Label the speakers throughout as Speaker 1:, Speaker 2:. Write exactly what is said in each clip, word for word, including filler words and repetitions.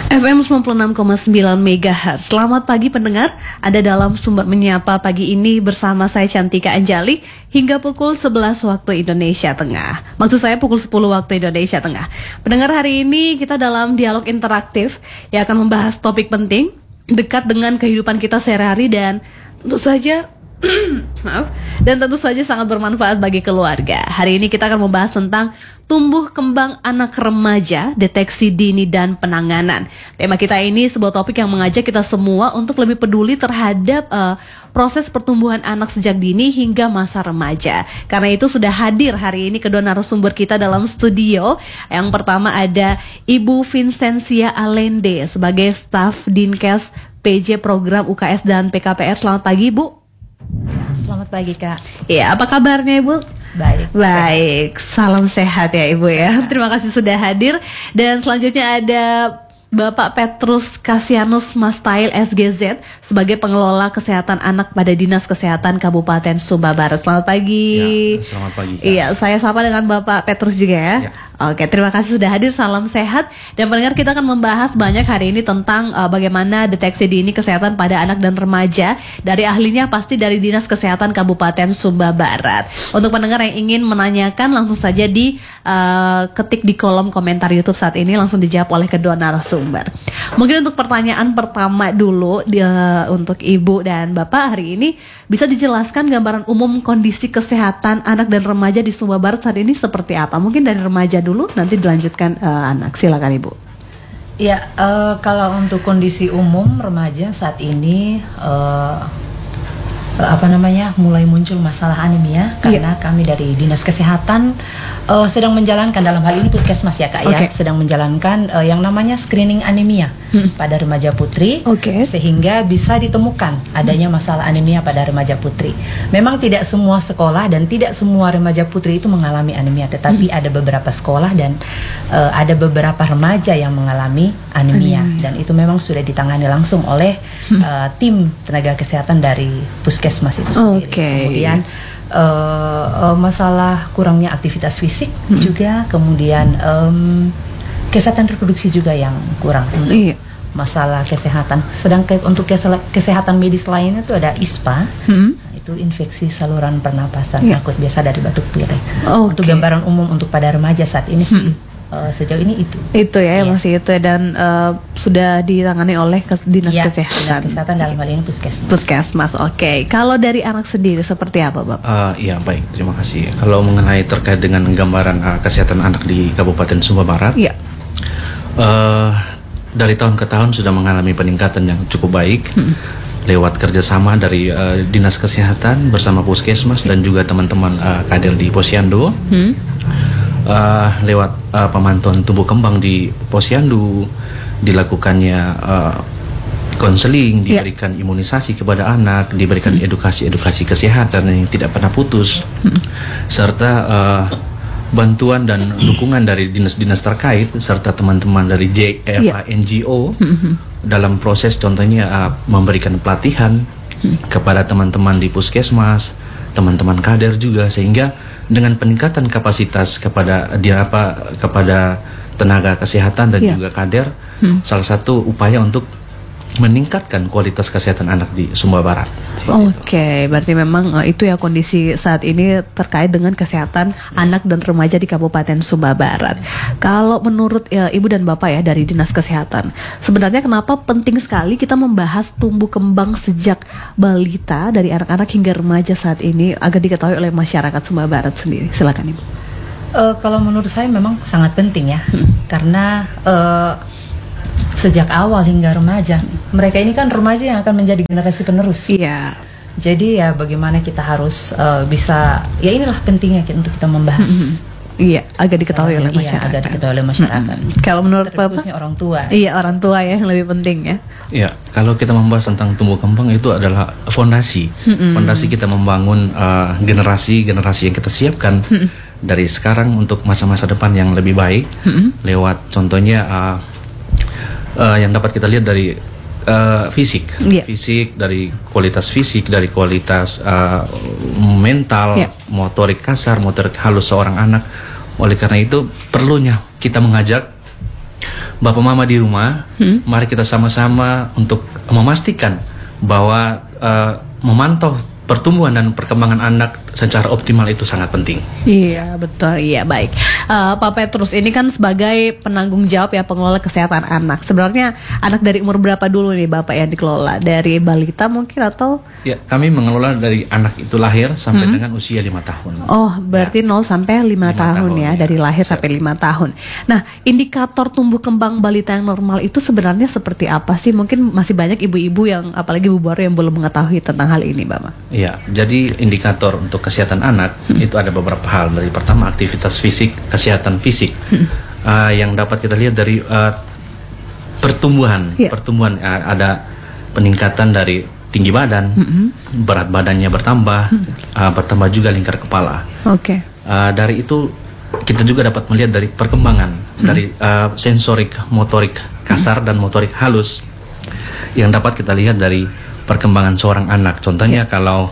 Speaker 1: F M sembilan puluh enam koma sembilan megahertz. Selamat pagi pendengar, Anda dalam Sumber Menyapa pagi ini bersama saya Cantika Anjali hingga pukul sebelas waktu Indonesia Tengah. Maksud saya pukul sepuluh waktu Indonesia Tengah. Pendengar, hari ini kita dalam dialog interaktif yang akan membahas topik penting dekat dengan kehidupan kita sehari-hari dan tentu saja maaf, dan tentu saja sangat bermanfaat bagi keluarga. Hari ini kita akan membahas tentang tumbuh kembang anak remaja, deteksi dini dan penanganan. Tema kita ini sebuah topik yang mengajak kita semua untuk lebih peduli terhadap uh, proses pertumbuhan anak sejak dini hingga masa remaja. Karena itu sudah hadir hari ini kedua narasumber kita dalam studio. Yang pertama ada Ibu Vincentia Alende sebagai staf Dinkes P J Program U K S dan P K P R. Selamat pagi, Bu.
Speaker 2: Selamat pagi, Kak.
Speaker 1: Ya, apa kabarnya, Ibu?
Speaker 2: Baik.
Speaker 1: Baik, salam sehat ya, Ibu ya.
Speaker 2: Sehat.
Speaker 1: Terima kasih sudah hadir. Dan selanjutnya ada Bapak Petrus Kasianus Mastail S G Z sebagai pengelola kesehatan anak pada Dinas Kesehatan Kabupaten Sumba Barat. Selamat pagi.
Speaker 3: Ya, selamat pagi, Kak.
Speaker 1: Iya, saya sapa dengan Bapak Petrus juga ya.
Speaker 3: Ya.
Speaker 1: Oke, terima kasih sudah hadir. Salam sehat. Dan pendengar, kita akan membahas banyak hari ini tentang uh, bagaimana deteksi dini kesehatan pada anak dan remaja. Dari ahlinya pasti dari Dinas Kesehatan Kabupaten Sumba Barat. Untuk pendengar yang ingin menanyakan, langsung saja di uh, ketik di kolom komentar YouTube saat ini, langsung dijawab oleh kedua narasumber. Mungkin untuk pertanyaan pertama dulu di, uh, untuk Ibu dan Bapak hari ini, bisa dijelaskan gambaran umum kondisi kesehatan anak dan remaja di Sumba Barat saat ini seperti apa? Mungkin dari remaja dulu, nanti dilanjutkan uh, anak. Silakan, Ibu.
Speaker 2: Ya, uh, kalau untuk kondisi umum remaja saat ini uh, apa namanya mulai muncul masalah anemia karena yeah. kami dari Dinas Kesehatan uh, sedang menjalankan, dalam hal ini Puskesmas ya, Kak, okay. ya, sedang menjalankan uh, yang namanya screening anemia hmm. pada remaja putri, okay. sehingga bisa ditemukan adanya masalah anemia pada remaja putri. Memang tidak semua sekolah dan tidak semua remaja putri itu mengalami anemia, tetapi hmm. ada beberapa sekolah dan uh, ada beberapa remaja yang mengalami anemia, hmm. dan itu memang sudah ditangani langsung oleh hmm. uh, tim tenaga kesehatan dari Puskesmas Puskesmas itu sendiri.
Speaker 1: Okay.
Speaker 2: Kemudian uh, uh, masalah kurangnya aktivitas fisik hmm. juga, kemudian um, kesehatan reproduksi juga yang kurang. Iya. Masalah kesehatan. Sedang ke, untuk kesehatan medis lainnya itu ada I S P A, hmm. nah, itu infeksi saluran pernapasan yeah. akut biasa dari batuk pilek. Okay. Untuk gambaran umum untuk pada remaja saat ini sih. Hmm. Uh, sejauh ini itu
Speaker 1: itu ya, ya. masih itu ya, dan uh, sudah ditangani oleh Dinas ya, Kesehatan
Speaker 2: Dinas Kesehatan dalam hal ini Puskesmas.
Speaker 1: Puskesmas, oke. Okay. Kalau dari anak sendiri seperti apa, Bapak?
Speaker 3: Uh, ya baik, terima kasih. Kalau mengenai terkait dengan gambaran uh, kesehatan anak di Kabupaten Sumba Barat, ya. uh, dari tahun ke tahun sudah mengalami peningkatan yang cukup baik. Hmm. Lewat kerjasama dari uh, Dinas Kesehatan bersama Puskesmas dan juga teman-teman uh, kader di Posyandu. Hmm. Uh, lewat uh, pemantauan tumbuh kembang di Posyandu, dilakukannya konseling, uh, diberikan yeah. imunisasi kepada anak, diberikan edukasi-edukasi hmm. kesehatan yang tidak pernah putus, hmm. serta uh, bantuan dan dukungan dari dinas-dinas terkait serta teman-teman dari J, eh, yeah. N G O hmm. dalam proses contohnya uh, memberikan pelatihan hmm. kepada teman-teman di Puskesmas, teman-teman kader juga, sehingga dengan peningkatan kapasitas kepada dia apa kepada tenaga kesehatan dan yeah. juga kader, hmm. salah satu upaya untuk meningkatkan kualitas kesehatan anak di Sumba Barat.
Speaker 1: Oke, okay, berarti memang uh, itu ya kondisi saat ini terkait dengan kesehatan ya. anak dan remaja di Kabupaten Sumba Barat. Kalau menurut uh, Ibu dan Bapak ya dari Dinas Kesehatan, sebenarnya kenapa penting sekali kita membahas tumbuh kembang sejak balita dari anak-anak hingga remaja saat ini agar diketahui oleh masyarakat Sumba Barat sendiri? Silakan, Ibu.
Speaker 2: Uh, kalau menurut saya memang sangat penting ya, hmm. karena uh, sejak awal hingga remaja, mereka ini kan remaja yang akan menjadi generasi penerus.
Speaker 1: Iya.
Speaker 2: Jadi ya bagaimana kita harus uh, bisa, ya inilah pentingnya untuk kita membahas. Mm-hmm.
Speaker 1: Iya, agar diketahui oleh masyarakat.
Speaker 2: Iya, agar diketahui oleh masyarakat.
Speaker 1: Mm-hmm. Kalau menurut Bapak,
Speaker 2: orang tua.
Speaker 1: Iya, orang tua ya yang lebih penting ya.
Speaker 3: Iya, kalau kita membahas tentang tumbuh kembang itu adalah fondasi. Mm-hmm. Fondasi kita membangun uh, generasi-generasi yang kita siapkan mm-hmm. dari sekarang untuk masa-masa depan yang lebih baik. Mm-hmm. Lewat contohnya uh, Uh, yang dapat kita lihat dari uh, fisik, yeah. fisik dari kualitas fisik, dari kualitas uh, mental, yeah. motorik kasar, motorik halus seorang anak. Oleh karena itu perlunya kita mengajak Bapak Mama di rumah, hmm? mari kita sama-sama untuk memastikan bahwa uh, memantau pertumbuhan dan perkembangan anak secara optimal itu sangat penting.
Speaker 1: Iya, betul. Iya, baik. Uh, Pak Petrus, ini kan sebagai penanggung jawab ya, pengelola kesehatan anak. Sebenarnya anak dari umur berapa dulu nih Bapak yang dikelola? Dari balita mungkin atau?
Speaker 3: Ya, kami mengelola dari anak itu lahir sampai hmm? dengan usia lima tahun.
Speaker 1: Oh, berarti ya. nol sampai lima tahun, tahun ya, ya, dari lahir Siap. sampai lima tahun. Nah, indikator tumbuh kembang balita yang normal itu sebenarnya seperti apa sih? Mungkin masih banyak ibu-ibu yang, apalagi ibu baru yang belum mengetahui tentang hal ini, Bapak.
Speaker 3: Iya, jadi indikator untuk kesehatan anak hmm. itu ada beberapa hal. Dari pertama aktivitas fisik, kesehatan fisik hmm. uh, yang dapat kita lihat dari uh, pertumbuhan, yeah. pertumbuhan uh, ada peningkatan dari tinggi badan, hmm. berat badannya bertambah, hmm. uh, bertambah juga lingkar kepala.
Speaker 1: Oke. Okay.
Speaker 3: Uh, dari itu kita juga dapat melihat dari perkembangan hmm. dari uh, sensorik, motorik kasar hmm. dan motorik halus yang dapat kita lihat dari perkembangan seorang anak. Contohnya yeah. kalau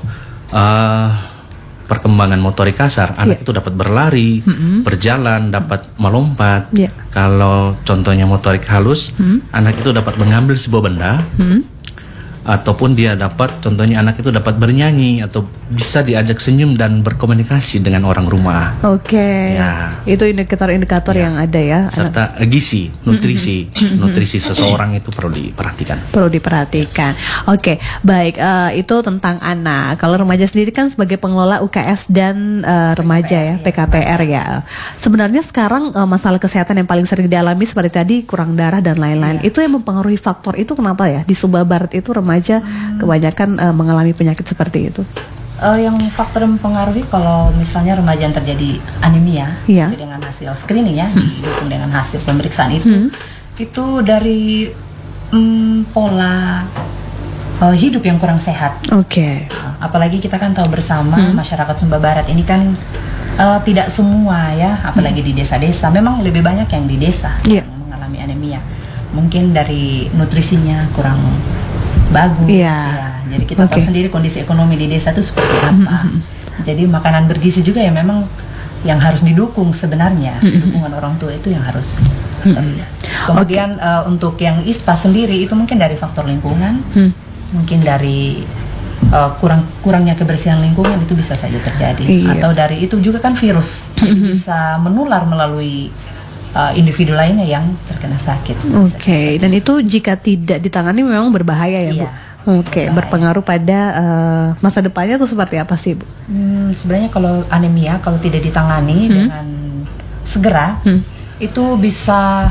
Speaker 3: uh, perkembangan motorik kasar, anak yeah. itu dapat berlari, mm-hmm. berjalan, dapat melompat. Yeah. Kalau contohnya motorik halus, mm-hmm. anak itu dapat mengambil sebuah benda, mm-hmm. ataupun dia dapat, contohnya anak itu dapat bernyanyi atau bisa diajak senyum dan berkomunikasi dengan orang rumah.
Speaker 1: Oke. Okay. Ya. Itu indikator-indikator ya. yang ada ya.
Speaker 3: Serta anak. gizi, nutrisi, mm-hmm. nutrisi seseorang itu perlu diperhatikan.
Speaker 1: Perlu diperhatikan. Oke, okay. baik. Uh, itu tentang anak. Kalau remaja sendiri kan sebagai pengelola U K S dan uh, remaja ya, P K P R ya. Sebenarnya sekarang uh, masalah kesehatan yang paling sering dialami seperti tadi kurang darah dan lain-lain. Ya. Itu yang mempengaruhi faktor itu kenapa ya? Di Sumba Barat itu remaja aja hmm. kebanyakan uh, mengalami penyakit seperti itu.
Speaker 2: Uh, yang faktor yang mempengaruhi kalau misalnya remaja yang terjadi anemia, yeah. itu dengan hasil screening ya, hmm. didukung dengan hasil pemeriksaan itu, hmm. itu dari um, pola uh, hidup yang kurang sehat.
Speaker 1: Oke. Okay.
Speaker 2: Uh, apalagi kita kan tahu bersama hmm. masyarakat Sumba Barat ini kan uh, tidak semua ya, apalagi hmm. di desa-desa. Memang lebih banyak yang di desa yeah. yang mengalami anemia. Mungkin dari nutrisinya kurang bagus yeah. ya. Jadi kita okay. tahu sendiri kondisi ekonomi di desa itu seperti apa. Mm-hmm. Jadi makanan bergizi juga ya memang yang harus didukung sebenarnya. Mm-hmm. Dukungan orang tua itu yang harus. Mm-hmm. Kemudian okay. uh, untuk yang I S P A sendiri itu mungkin dari faktor lingkungan, mm. mungkin dari uh, kurang kurangnya kebersihan lingkungan itu bisa saja terjadi. Iya. Atau dari itu juga kan virus mm-hmm. bisa menular melalui Uh, individu lainnya yang terkena sakit.
Speaker 1: Oke, okay. dan itu jika tidak ditangani memang berbahaya ya, iya, Bu? Oke, okay. berpengaruh pada uh, masa depannya tuh seperti apa sih, Bu?
Speaker 2: Hmm, sebenarnya kalau anemia kalau tidak ditangani hmm? dengan segera, hmm? itu bisa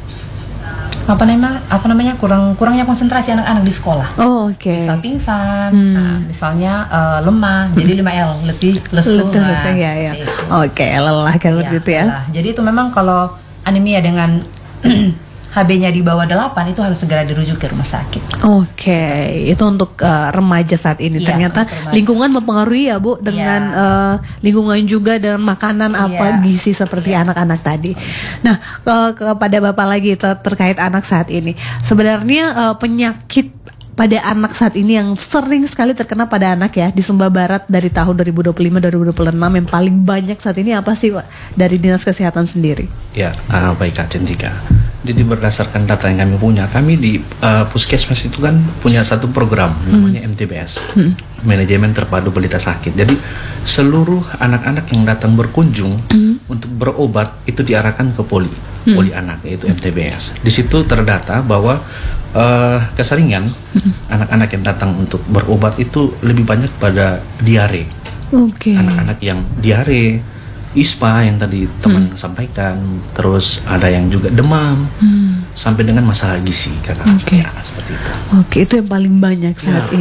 Speaker 2: apa namanya apa namanya kurang kurangnya konsentrasi anak-anak di sekolah.
Speaker 1: Oh, oke. Okay.
Speaker 2: Bisa pingsan, hmm. nah, misalnya uh, lemah. Hmm. Jadi lima L, letih, lesu.
Speaker 1: Lesu ya, ya. Oke, okay, lelah kalau gitu ya.
Speaker 2: Lelah. Jadi itu memang kalau anemia dengan H B-nya di bawah delapan itu harus segera dirujuk ke rumah sakit.
Speaker 1: Oke, okay. itu untuk uh, remaja saat ini. Ya, ternyata lingkungan mempengaruhi ya, Bu, dengan ya. uh, lingkungan juga dengan makanan apa ya. gizi seperti ya. anak-anak tadi. Nah, ke kepada Bapak lagi ter terkait anak saat ini. Sebenarnya uh, penyakit pada anak saat ini yang sering sekali terkena pada anak ya di Sumba Barat dari tahun dua ribu dua puluh lima dua ribu dua puluh enam yang paling banyak saat ini apa sih, Pak, dari Dinas Kesehatan sendiri?
Speaker 3: Ya, uh, baik Kak Centika. Jadi berdasarkan data yang kami punya, kami di uh, Puskesmas itu kan punya satu program namanya hmm. M T B S, hmm. Manajemen Terpadu Balita Sakit. Jadi seluruh anak-anak yang datang berkunjung hmm. untuk berobat itu diarahkan ke poli, hmm. poli anak yaitu M T B S. Di situ terdata bahwa uh, keseringan anak-anak yang datang untuk berobat itu lebih banyak pada diare.
Speaker 1: Okay.
Speaker 3: Anak-anak yang diare, I S P A yang tadi teman hmm. sampaikan, terus ada yang juga demam, hmm. sampai dengan masalah gizi, kakak.
Speaker 1: Okay.
Speaker 3: Ya, seperti itu.
Speaker 1: Oke, okay, itu yang paling banyak saat ya. ini.